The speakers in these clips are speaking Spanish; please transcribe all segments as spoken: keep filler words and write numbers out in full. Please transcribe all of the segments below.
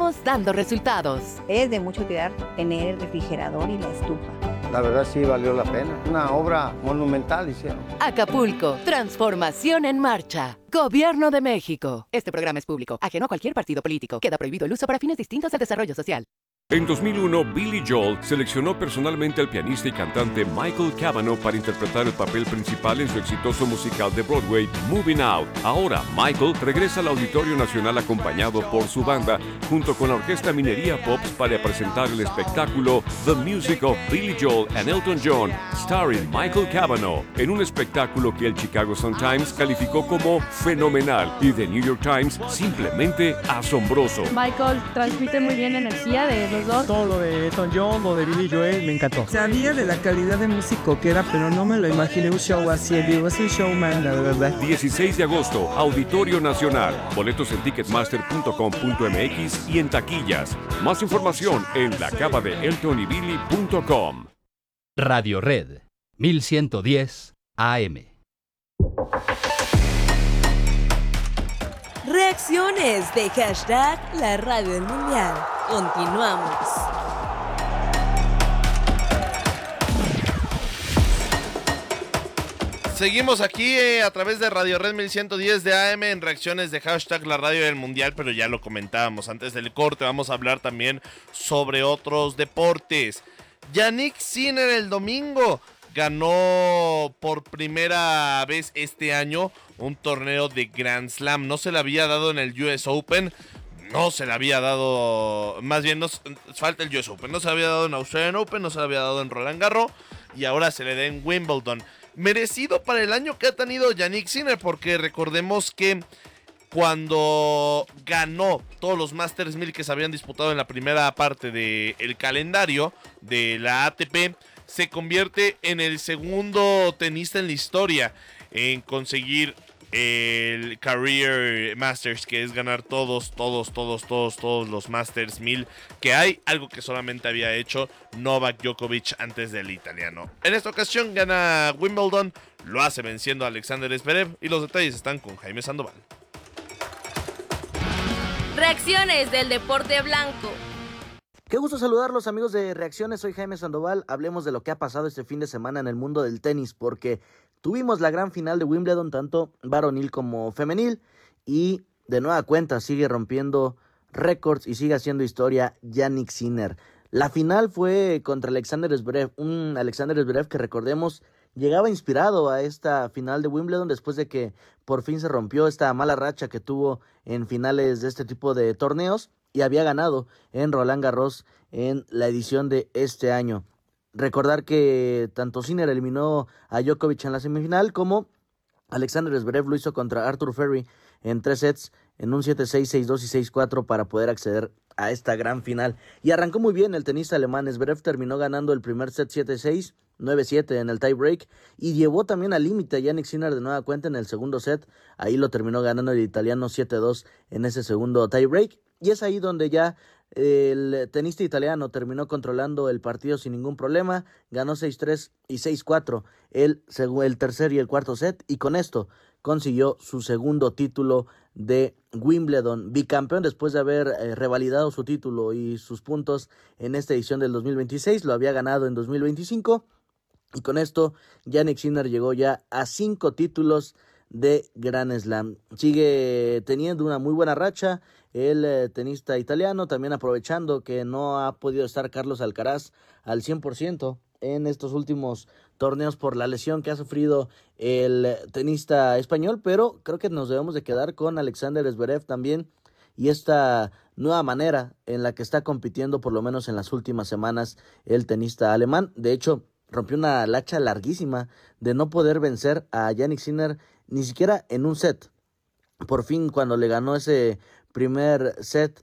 Estamos dando resultados. Es de mucho cuidar tener el refrigerador y la estufa. La verdad sí valió la pena. Una obra monumental hicieron. Acapulco, transformación en marcha. Gobierno de México. Este programa es público, ajeno a cualquier partido político. Queda prohibido el uso para fines distintos al desarrollo social. En dos mil uno, Billy Joel seleccionó personalmente al pianista y cantante Michael Cavanaugh para interpretar el papel principal en su exitoso musical de Broadway, Moving Out. Ahora, Michael regresa al Auditorio Nacional acompañado por su banda, junto con la Orquesta Minería Pops para presentar el espectáculo The Music of Billy Joel and Elton John, starring Michael Cavanaugh, en un espectáculo que el Chicago Sun-Times calificó como fenomenal y The New York Times simplemente asombroso. Michael transmite muy bien energía de los dos. Todo lo de Elton John, lo de Billy Joel, me encantó. Sabía de la calidad de músico que era, pero no me lo imaginé un show así. Digo, es un showman, la verdad. dieciséis de agosto, Auditorio Nacional. Boletos en ticketmaster punto com punto m x y en taquillas. Más información en la cava de elton y billy punto com. Radio Red, mil ciento diez A M. Reacciones de hashtag La Radio del Mundial. Continuamos. Seguimos aquí eh, a través de Radio Red mil ciento diez de A M en reacciones de hashtag La Radio del Mundial, pero ya lo comentábamos antes del corte. Vamos a hablar también sobre otros deportes. Jannik Sinner el domingo ganó por primera vez este año un torneo de Grand Slam. No se le había dado en el U S Open, no se le había dado, más bien nos falta el U S Open, no se le había dado en Australian Open, no se le había dado en Roland Garros y ahora se le da en Wimbledon. Merecido para el año que ha tenido Jannik Sinner, porque recordemos que cuando ganó todos los Masters mil que se habían disputado en la primera parte del calendario de la A T P, se convierte en el segundo tenista en la historia en conseguir el Career Masters, que es ganar todos, todos, todos, todos, todos los Masters mil que hay, algo que solamente había hecho Novak Djokovic antes del italiano. En esta ocasión gana Wimbledon, lo hace venciendo a Alexander Zverev y los detalles están con Jaime Sandoval. Reacciones del deporte blanco. Qué gusto saludarlos, amigos de Reacciones, soy Jaime Sandoval. Hablemos de lo que ha pasado este fin de semana en el mundo del tenis, porque tuvimos la gran final de Wimbledon, tanto varonil como femenil, y de nueva cuenta sigue rompiendo récords y sigue haciendo historia Jannik Sinner. La final fue contra Alexander Zverev, un Alexander Zverev que, recordemos, llegaba inspirado a esta final de Wimbledon después de que por fin se rompió esta mala racha que tuvo en finales de este tipo de torneos y había ganado en Roland Garros en la edición de este año. Recordar que tanto Sinner eliminó a Djokovic en la semifinal como Alexander Zverev lo hizo contra Arthur Ferry en tres sets, en un siete seis, seis dos y seis cuatro para poder acceder a esta gran final. Y arrancó muy bien el tenista alemán. Zverev terminó ganando el primer set siete seis, nueve siete en el tiebreak y llevó también al límite a Jannik Sinner de nueva cuenta en el segundo set. Ahí lo terminó ganando el italiano siete dos en ese segundo tiebreak. Y es ahí donde ya el tenista italiano terminó controlando el partido sin ningún problema. Ganó seis tres y seis cuatro el, el tercer y el cuarto set. Y con esto consiguió su segundo título de Wimbledon. Bicampeón después de haber eh, revalidado su título y sus puntos en esta edición del dos mil veintiséis. Lo había ganado en dos mil veinticinco. Y con esto Jannik Sinner llegó ya a cinco títulos de Grand Slam. Sigue teniendo una muy buena racha el eh, tenista italiano, también aprovechando que no ha podido estar Carlos Alcaraz al cien por ciento en estos últimos torneos por la lesión que ha sufrido el tenista español, pero creo que nos debemos de quedar con Alexander Zverev también y esta nueva manera en la que está compitiendo, por lo menos en las últimas semanas, el tenista alemán. De hecho, rompió una racha larguísima de no poder vencer a Jannik Sinner ni siquiera en un set. Por fin, cuando le ganó ese primer set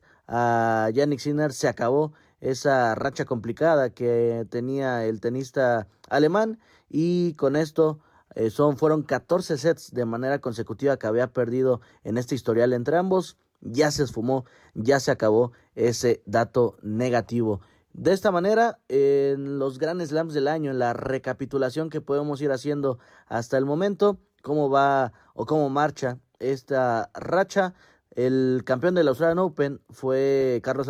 a Jannik Sinner, se acabó esa racha complicada que tenía el tenista alemán y con esto eh, son, fueron catorce sets de manera consecutiva que había perdido en este historial entre ambos. Ya se esfumó, ya se acabó ese dato negativo. De esta manera, en los Grand Slams del año, en la recapitulación que podemos ir haciendo hasta el momento, cómo va o cómo marcha esta racha, el campeón del Australian Open fue Carlos